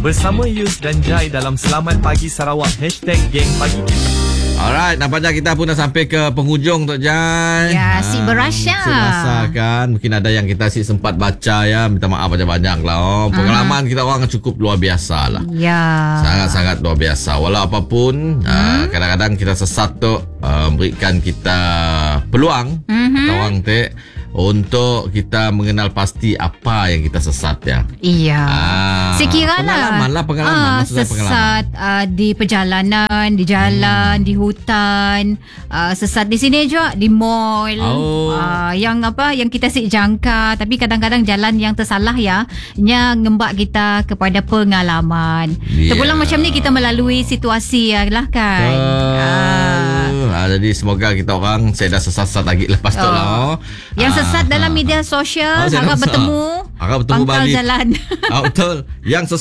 bersama Yus dan Jai dalam Selamat Pagi Sarawak #Geng Pagi Kita. Alright, nampaknya kita pun dah sampai ke penghujung Tok Jai. Ya, si berasa. Si berasa kan. Mungkin ada yang kita si sempat baca ya. Minta maaf banyak-banyak lah. Pengalaman kita orang cukup luar biasa lah. Ya. Sangat-sangat luar biasa. Walau apapun, kadang-kadang kita sesat tu berikan kita peluang atau orang untuk kita mengenal pasti apa yang kita sesat ya. Iya. Saya kira Pengalaman. Sesat di perjalanan, di jalan, di hutan, sesat di sini juga di mall. Yang kita jangka, tapi kadang-kadang jalan yang tersalah ya, yang ngembak kita kepada pengalaman. Terpulang macam ni kita melalui situasi lah kan. Jadi semoga kita orang saya dah sesat lagi lepas tu lah. Yang sesat dalam media sosial, harap bertemu pangkal jalan. Betul. Yang